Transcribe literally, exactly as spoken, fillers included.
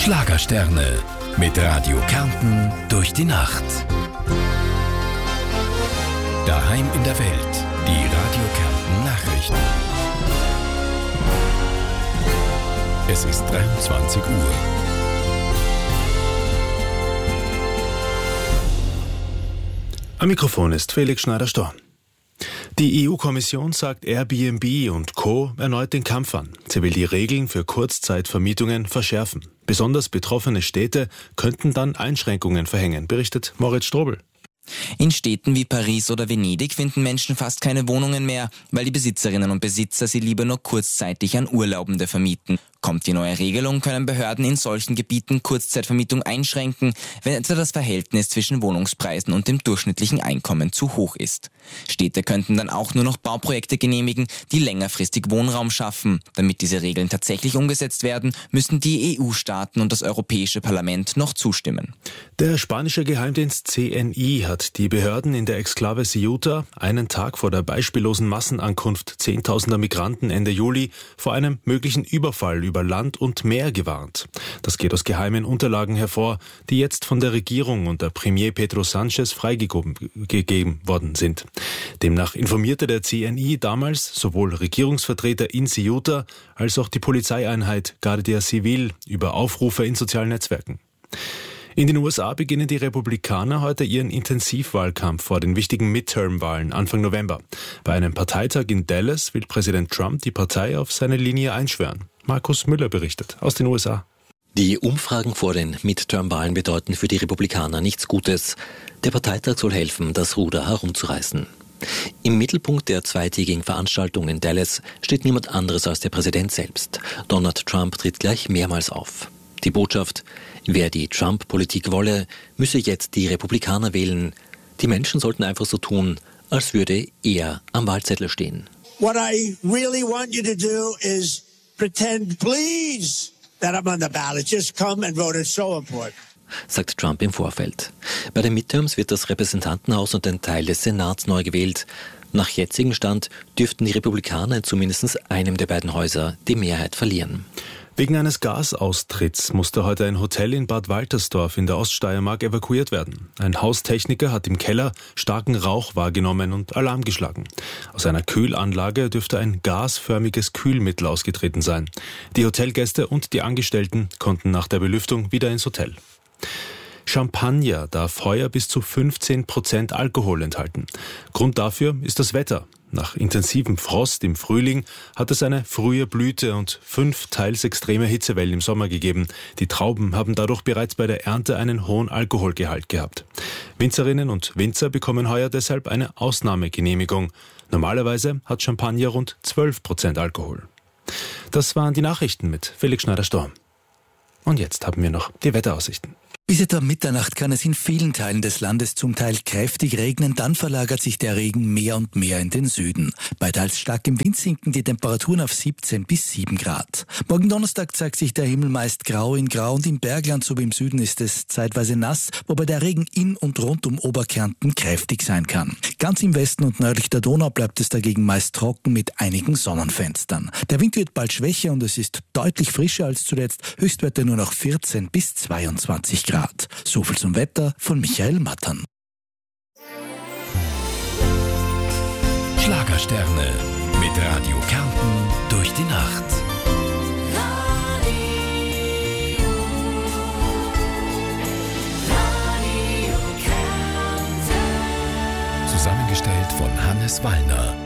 Schlagersterne mit Radio Kärnten durch die Nacht. Daheim in der Welt, die Radio Kärnten Nachrichten. Es ist dreiundzwanzig Uhr. Am Mikrofon ist Felix Schneider-Storn. Die E U-Kommission sagt Airbnb und Co. erneut den Kampf an. Sie will die Regeln für Kurzzeitvermietungen verschärfen. Besonders betroffene Städte könnten dann Einschränkungen verhängen, berichtet Moritz Strobel. In Städten wie Paris oder Venedig finden Menschen fast keine Wohnungen mehr, weil die Besitzerinnen und Besitzer sie lieber nur kurzzeitig an Urlaubende vermieten. Kommt die neue Regelung, können Behörden in solchen Gebieten Kurzzeitvermietung einschränken, wenn etwa das Verhältnis zwischen Wohnungspreisen und dem durchschnittlichen Einkommen zu hoch ist. Städte könnten dann auch nur noch Bauprojekte genehmigen, die längerfristig Wohnraum schaffen. Damit diese Regeln tatsächlich umgesetzt werden, müssen die E U-Staaten und das Europäische Parlament noch zustimmen. Der spanische Geheimdienst C N I hat die Behörden in der Exklave Ceuta einen Tag vor der beispiellosen Massenankunft zehntausender Migranten Ende Juli vor einem möglichen Überfall über Land und Meer gewarnt. Das geht aus geheimen Unterlagen hervor, die jetzt von der Regierung unter Premier Pedro Sánchez freigegeben worden sind. Demnach informierte der C N I damals sowohl Regierungsvertreter in Ceuta als auch die Polizeieinheit Guardia Civil über Aufrufe in sozialen Netzwerken. In den U S A beginnen die Republikaner heute ihren Intensivwahlkampf vor den wichtigen Midterm-Wahlen Anfang November. Bei einem Parteitag in Dallas will Präsident Trump die Partei auf seine Linie einschwören. Markus Müller berichtet aus den U S A. Die Umfragen vor den Midterm-Wahlen bedeuten für die Republikaner nichts Gutes. Der Parteitag soll helfen, das Ruder herumzureißen. Im Mittelpunkt der zweitägigen Veranstaltung in Dallas steht niemand anderes als der Präsident selbst. Donald Trump tritt gleich mehrmals auf. Die Botschaft: Wer die Trump-Politik wolle, müsse jetzt die Republikaner wählen. Die Menschen sollten einfach so tun, als würde er am Wahlzettel stehen. What I really want you to do is pretend, please, that I'm on the ballot. Just come and vote. It's so important. Sagt Trump im Vorfeld. Bei den Midterms wird das Repräsentantenhaus und ein Teil des Senats neu gewählt. Nach jetzigem Stand dürften die Republikaner in zumindest einem der beiden Häuser die Mehrheit verlieren. Wegen eines Gasaustritts musste heute ein Hotel in Bad Waltersdorf in der Oststeiermark evakuiert werden. Ein Haustechniker hat im Keller starken Rauch wahrgenommen und Alarm geschlagen. Aus einer Kühlanlage dürfte ein gasförmiges Kühlmittel ausgetreten sein. Die Hotelgäste und die Angestellten konnten nach der Belüftung wieder ins Hotel. Champagner darf heuer bis zu fünfzehn Prozent Alkohol enthalten. Grund dafür ist das Wetter. Nach intensivem Frost im Frühling hat es eine frühe Blüte und fünf teils extreme Hitzewellen im Sommer gegeben. Die Trauben haben dadurch bereits bei der Ernte einen hohen Alkoholgehalt gehabt. Winzerinnen und Winzer bekommen heuer deshalb eine Ausnahmegenehmigung. Normalerweise hat Champagner rund zwölf Prozent Alkohol. Das waren die Nachrichten mit Felix Schneider-Storn. Und jetzt haben wir noch die Wetteraussichten. Bis etwa Mitternacht kann es in vielen Teilen des Landes zum Teil kräftig regnen, dann verlagert sich der Regen mehr und mehr in den Süden. Bei teils starkem Wind sinken die Temperaturen auf siebzehn bis sieben Grad. Morgen Donnerstag zeigt sich der Himmel meist grau in grau und im Bergland sowie im Süden ist es zeitweise nass, wobei der Regen in und rund um Oberkärnten kräftig sein kann. Ganz im Westen und nördlich der Donau bleibt es dagegen meist trocken mit einigen Sonnenfenstern. Der Wind wird bald schwächer und es ist deutlich frischer als zuletzt, Höchstwerte nur noch vierzehn bis zweiundzwanzig Grad. So viel zum Wetter von Michael Mattern. Schlagersterne mit Radio Kärnten durch die Nacht. Radio, Radio Kärnten. Zusammengestellt von Hannes Wallner.